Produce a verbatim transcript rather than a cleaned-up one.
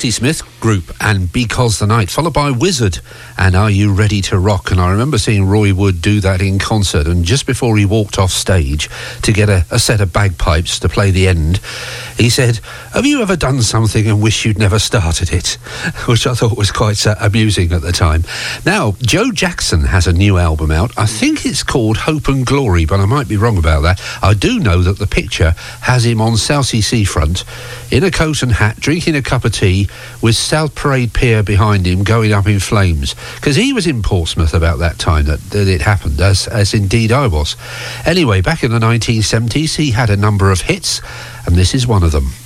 Patti Smith Group and Because the Night, followed by Wizard and Are You Ready to Rock? And I remember seeing Roy Wood do that in concert, and just before he walked off stage to get a, a set of bagpipes to play the end, he said, have you ever done something and wish you'd never started it? Which I thought was quite uh, amusing at the time. Now, Joe Jackson has a new album out. I think it's called Hope and Glory, but I might be wrong about that. I do know that the picture has him on Southsea Seafront in a coat and hat, drinking a cup of tea with South Parade Pier behind him going up in flames, because he was in Portsmouth about that time that, that it happened, as, as indeed I was. Anyway, back in the nineteen seventies he had a number of hits, and this is one of them.